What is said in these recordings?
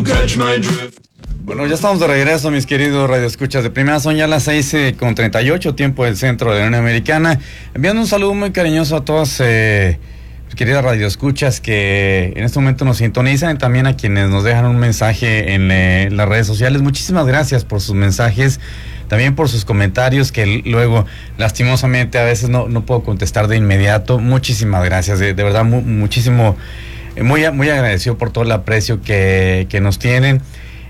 Bueno, ya estamos de regreso, mis queridos radioescuchas de Primera. Son ya las 6:38, tiempo del centro de la Unión Americana. Enviando un saludo muy cariñoso a todas mis queridas radioescuchas que en este momento nos sintonizan, y también a quienes nos dejan un mensaje en las redes sociales. Muchísimas gracias por sus mensajes, también por sus comentarios, que luego lastimosamente a veces no puedo contestar de inmediato. Muchísimas gracias, de verdad, muchísimo, muy agradecido por todo el aprecio que nos tienen.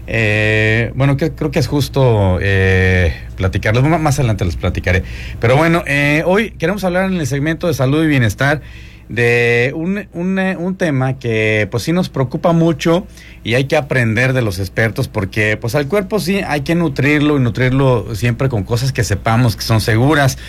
Bueno, creo que es justo platicarlos, más adelante les platicaré. Pero bueno, hoy queremos hablar en el segmento de salud y bienestar de un tema que pues sí nos preocupa mucho, y hay que aprender de los expertos, porque pues al cuerpo sí hay que nutrirlo, y nutrirlo siempre con cosas que sepamos que son seguras,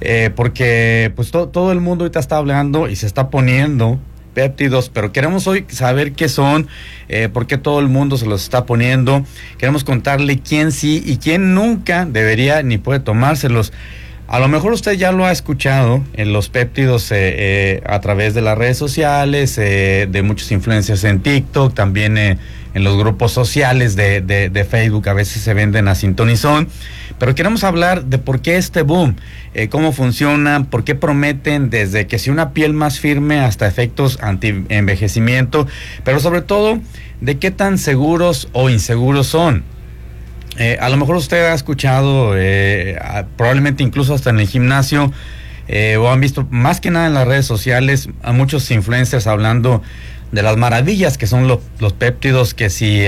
porque pues todo el mundo ahorita está hablando y se está poniendo péptidos, pero queremos hoy saber qué son, por qué todo el mundo se los está poniendo. Queremos contarle quién sí y quién nunca debería ni puede tomárselos. A lo mejor usted ya lo ha escuchado en los péptidos a través de las redes sociales, de muchos influencers en TikTok, también en los grupos sociales de Facebook, a veces se venden a sintonizón. Pero queremos hablar de por qué este boom, cómo funcionan, por qué prometen, desde que si una piel más firme hasta efectos anti-envejecimiento, pero sobre todo de qué tan seguros o inseguros son. A lo mejor usted ha escuchado, probablemente incluso hasta en el gimnasio, o han visto más que nada en las redes sociales a muchos influencers hablando de las maravillas que son los péptidos, que si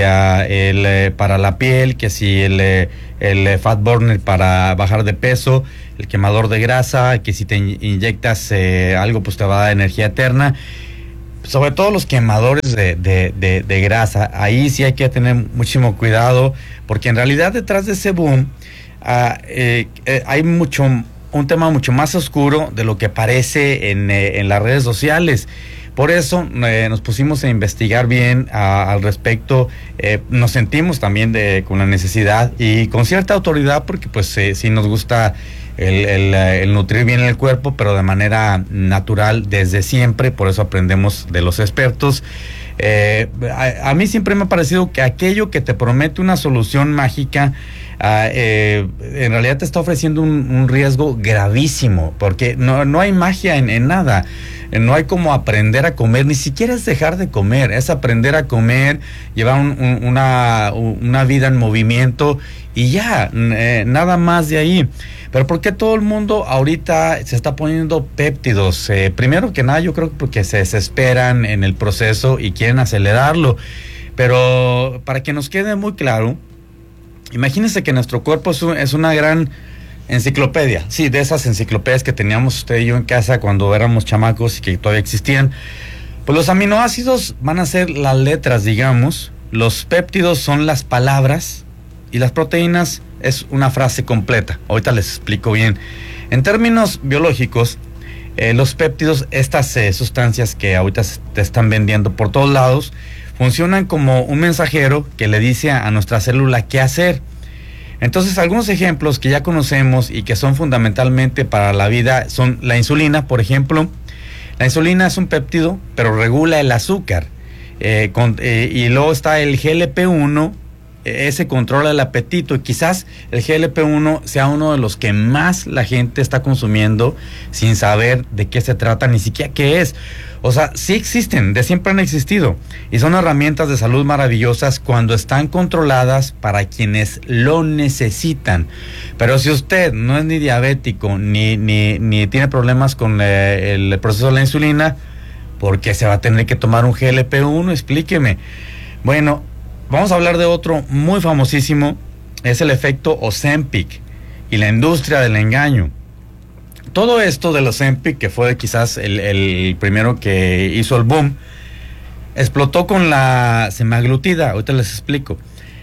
para la piel, que si el fat burner para bajar de peso, el quemador de grasa, que si te inyectas algo pues te va a dar energía eterna. Sobre todo los quemadores de grasa, ahí sí hay que tener muchísimo cuidado, porque en realidad detrás de ese boom hay un tema mucho más oscuro de lo que parece en las redes sociales. Por eso nos pusimos a investigar bien al respecto. Nos sentimos también con la necesidad y con cierta autoridad, porque pues sí nos gusta el nutrir bien el cuerpo, pero de manera natural desde siempre. Por eso aprendemos de los expertos. A mí siempre me ha parecido que aquello que te promete una solución mágica, en realidad te está ofreciendo un riesgo gravísimo, porque no hay magia en nada. No hay como aprender a comer, ni siquiera es dejar de comer, es aprender a comer, llevar una vida en movimiento y ya, nada más de ahí. Pero ¿por qué todo el mundo ahorita se está poniendo péptidos? Primero que nada, yo creo que porque se desesperan en el proceso y quieren acelerarlo. Pero para que nos quede muy claro, imagínense que nuestro cuerpo es una gran enciclopedia, sí, de esas enciclopedias que teníamos usted y yo en casa cuando éramos chamacos y que todavía existían. Pues los aminoácidos van a ser las letras, digamos, los péptidos son las palabras y las proteínas es una frase completa. Ahorita les explico bien. En términos biológicos, los péptidos, estas sustancias que ahorita te están vendiendo por todos lados, funcionan como un mensajero que le dice a nuestra célula qué hacer. Entonces, algunos ejemplos que ya conocemos y que son fundamentalmente para la vida son la insulina, por ejemplo. La insulina es un péptido, pero regula el azúcar. Y luego está el GLP-1, ese controla el apetito, y quizás el GLP-1 sea uno de los que más la gente está consumiendo sin saber de qué se trata, ni siquiera qué es. O sea, sí existen, de siempre han existido, y son herramientas de salud maravillosas cuando están controladas para quienes lo necesitan. Pero si usted no es ni diabético, ni tiene problemas con el proceso de la insulina, ¿por qué se va a tener que tomar un GLP-1? Explíqueme. Bueno, vamos a hablar de otro muy famosísimo, es el efecto Ozempic y la industria del engaño. Todo esto del Ozempic, que fue quizás el primero que hizo el boom, explotó con la semaglutida. Ahorita les explico.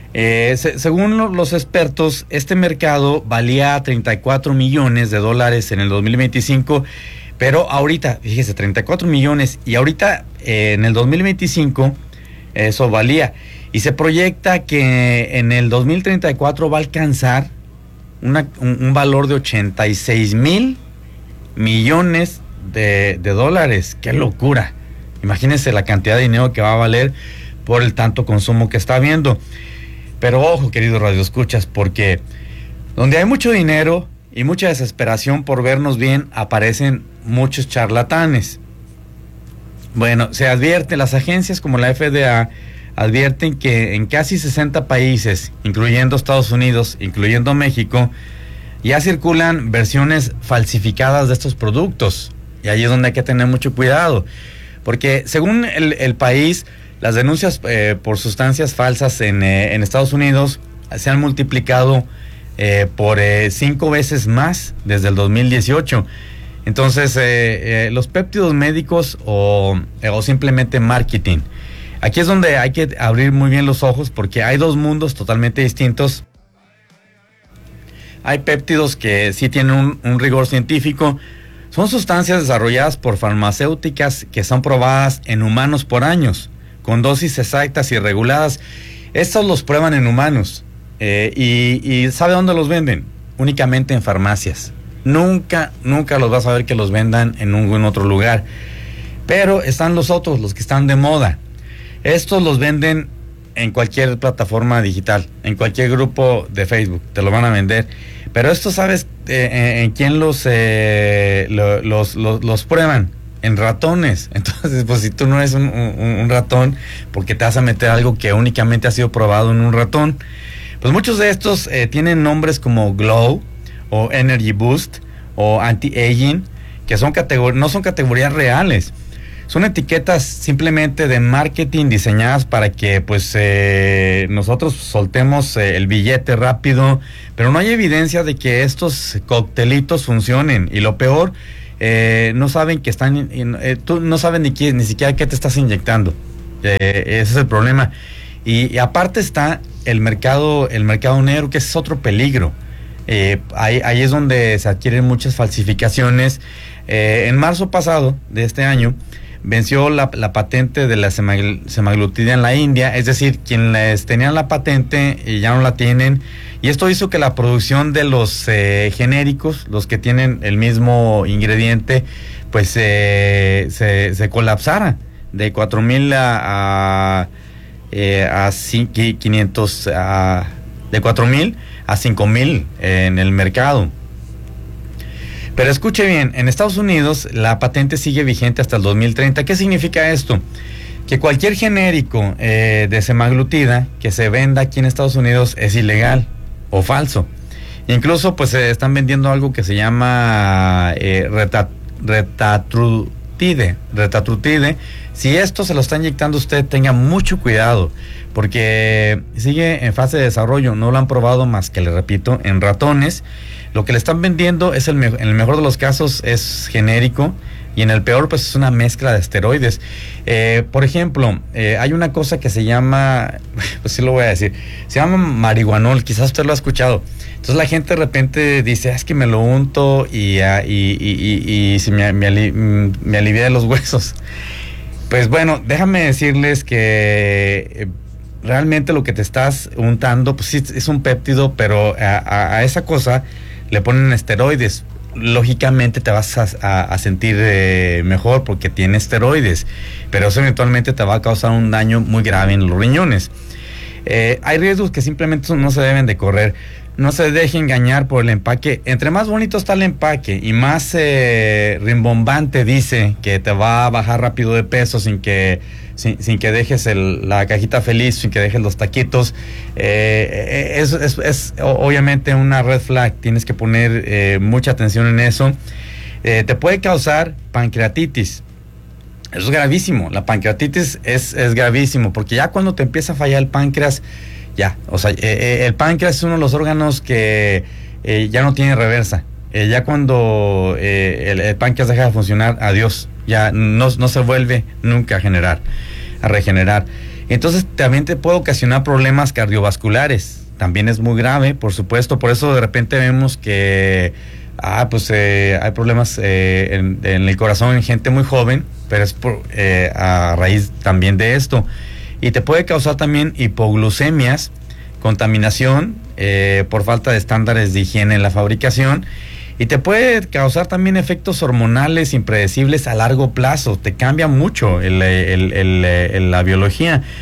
Según los expertos, este mercado valía $34 millones en el 2025, pero ahorita, fíjese, 34 millones, y ahorita en el 2025 eso valía, y se proyecta que en el 2034 va a alcanzar un valor de 86 mil millones de dólares. ¡Qué locura! Imagínense la cantidad de dinero que va a valer, por el tanto consumo que está habiendo. Pero ojo, queridos radioescuchas, porque donde hay mucho dinero y mucha desesperación por vernos bien, aparecen muchos charlatanes. Bueno, se advierte, las agencias como la FDA advierten que en casi 60 países, incluyendo Estados Unidos, incluyendo México, ya circulan versiones falsificadas de estos productos. Y ahí es donde hay que tener mucho cuidado. Porque según el país, las denuncias por sustancias falsas en Estados Unidos se han multiplicado por 5 veces más desde el 2018. Entonces, los péptidos médicos o simplemente marketing. Aquí es donde hay que abrir muy bien los ojos porque hay dos mundos totalmente distintos. Hay péptidos que sí tienen un rigor científico. Son sustancias desarrolladas por farmacéuticas que son probadas en humanos por años, con dosis exactas y reguladas. Estos los prueban en humanos. Y ¿sabe dónde los venden? Únicamente en farmacias. Nunca los vas a ver que los vendan en ningún otro lugar. Pero están los otros, los que están de moda. Estos los venden en cualquier plataforma digital, en cualquier grupo de Facebook, te lo van a vender. Pero esto, ¿sabes en quién los prueban? En ratones. Entonces, pues si tú no eres un ratón, porque te vas a meter algo que únicamente ha sido probado en un ratón. Pues muchos de estos tienen nombres como Glow, o Energy Boost, o Anti-Aging, que no son categorías reales. Son etiquetas simplemente de marketing diseñadas para que pues nosotros soltemos el billete rápido, pero no hay evidencia de que estos coctelitos funcionen. Y lo peor, no saben que están, tú no sabes ni siquiera qué te estás inyectando. Ese es el problema. Y aparte está el mercado negro, que es otro peligro. Ahí es donde se adquieren muchas falsificaciones. En marzo pasado de este año venció la patente de la semaglutida en la India, es decir, quienes tenían la patente ya no la tienen, y esto hizo que la producción de los genéricos, los que tienen el mismo ingrediente, pues se colapsara de 4,000 a 500, de 4,000 a 5,000 en el mercado. Pero escuche bien, en Estados Unidos la patente sigue vigente hasta el 2030. ¿Qué significa esto? Que cualquier genérico de semaglutida que se venda aquí en Estados Unidos es ilegal o falso. Incluso pues están vendiendo algo que se llama retatrutide. Si esto se lo está inyectando usted, tenga mucho cuidado, porque sigue en fase de desarrollo. No lo han probado más que, le repito, en ratones. Lo que le están vendiendo es en el mejor de los casos es genérico, y en el peor pues es una mezcla de esteroides. Por ejemplo, hay una cosa que se llama, pues sí lo voy a decir, se llama marihuanol, quizás usted lo ha escuchado. Entonces la gente de repente dice, es que me lo unto y se me alivia de los huesos. Pues bueno, déjame decirles que realmente lo que te estás untando, pues sí, es un péptido, pero a esa cosa le ponen esteroides. Lógicamente te vas a sentir mejor porque tiene esteroides, pero eso eventualmente te va a causar un daño muy grave en los riñones. Hay riesgos que simplemente no se deben de correr. No se deje engañar por el empaque. Entre más bonito está el empaque y más rimbombante dice que te va a bajar rápido de peso sin que dejes la cajita feliz, sin que dejes los taquitos, es obviamente una red flag. Tienes que poner mucha atención en eso. Te puede causar pancreatitis. Eso es gravísimo. La pancreatitis es gravísimo, porque ya cuando te empieza a fallar el páncreas, el páncreas es uno de los órganos que ya no tiene reversa. Ya cuando el páncreas deja de funcionar, adiós, ya no se vuelve nunca a regenerar. Entonces también te puede ocasionar problemas cardiovasculares. También es muy grave, por supuesto. Por eso de repente vemos que hay problemas en el corazón en gente muy joven, pero es a raíz también de esto. Y te puede causar también hipoglucemias, contaminación por falta de estándares de higiene en la fabricación, y te puede causar también efectos hormonales impredecibles a largo plazo. Te cambia mucho la biología.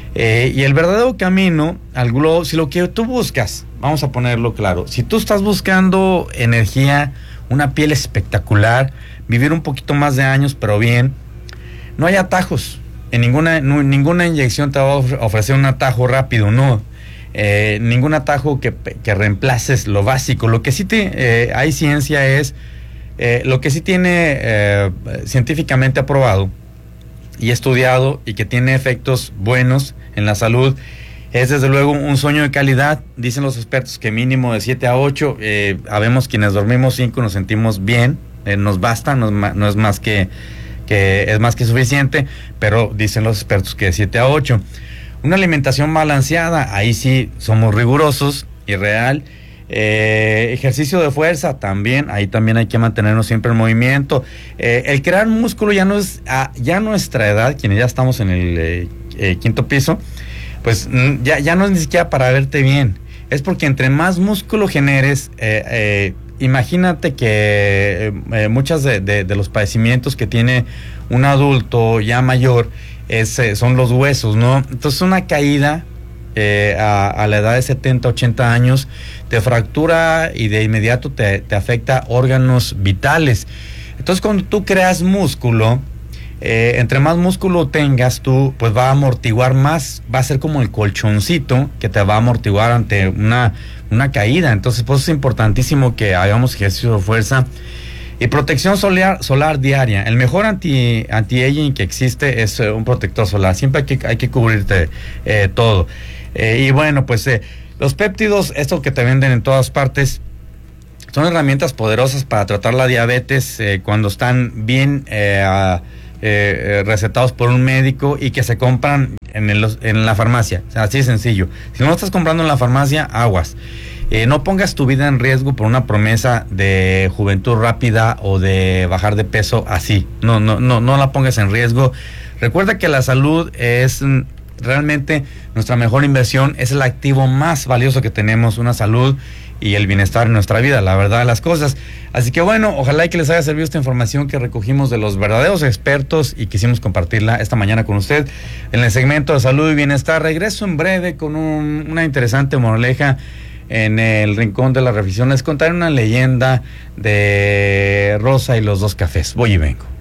Y el verdadero camino al globo, si lo que tú buscas, vamos a ponerlo claro, si tú estás buscando energía, una piel espectacular, vivir un poquito más de años, pero bien, no hay atajos. En ninguna inyección te va a ofrecer un atajo rápido, no. Ningún atajo que reemplaces lo básico. Lo que sí hay ciencia es, lo que sí tiene científicamente aprobado y estudiado y que tiene efectos buenos en la salud, es desde luego un sueño de calidad. Dicen los expertos que mínimo de 7 a 8, habemos quienes dormimos 5, nos sentimos bien, nos basta, no es más que es más que suficiente, pero dicen los expertos que de 7 a 8. Una alimentación balanceada, ahí sí somos rigurosos y real. Ejercicio de fuerza también, ahí también hay que mantenernos siempre en movimiento. El crear músculo ya no es ya nuestra edad, quienes ya estamos en el quinto piso, pues ya no es ni siquiera para verte bien, es porque entre más músculo generes, imagínate que muchas de los padecimientos que tiene un adulto ya mayor son los huesos, ¿no? Entonces una caída a la edad de 70, 80 años te fractura y de inmediato te afecta órganos vitales. Entonces cuando tú creas músculo, entre más músculo tengas tú, pues va a amortiguar más, va a ser como el colchoncito que te va a amortiguar ante una caída. Entonces pues es importantísimo que hagamos ejercicio de fuerza y protección solar diaria. El mejor anti-aging que existe es un protector solar. Siempre hay que cubrirte todo. Y bueno, pues los péptidos, estos que te venden en todas partes, son herramientas poderosas para tratar la diabetes cuando están bien recetados por un médico y que se compran en la farmacia. O sea, así de sencillo. Si no lo estás comprando en la farmacia, aguas. No pongas tu vida en riesgo por una promesa de juventud rápida o de bajar de peso así. No la pongas en riesgo. Recuerda que la salud es realmente nuestra mejor inversión, es el activo más valioso que tenemos, una salud y el bienestar en nuestra vida, la verdad de las cosas. Así que bueno, ojalá y que les haya servido esta información que recogimos de los verdaderos expertos y quisimos compartirla esta mañana con usted en el segmento de salud y bienestar. Regreso en breve con una interesante moraleja en el rincón de la reflexión. Les contaré una leyenda de Rosa y los dos cafés. Voy y vengo.